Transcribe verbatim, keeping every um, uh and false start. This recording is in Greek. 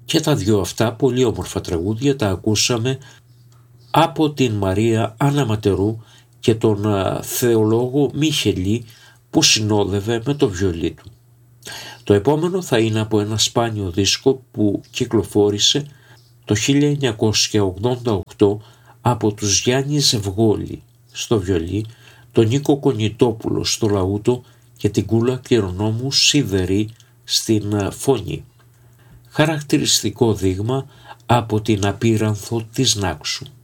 Και τα δυο αυτά πολύ όμορφα τραγούδια τα ακούσαμε από την Μαρία Αναματερού και τον θεολόγο Μιχελή που συνόδευε με το βιολί του. Το επόμενο θα είναι από ένα σπάνιο δίσκο που κυκλοφόρησε το χίλια εννιακόσια ογδόντα οκτώ από τους Γιάννη Ζευγόλη στο βιολί, τον Νίκο Κονιτόπουλο στο λαούτο και την Κούλα Κληρονόμου Σιδερή στην φωνή. Χαρακτηριστικό δείγμα από την Απείρανθο της Νάξου.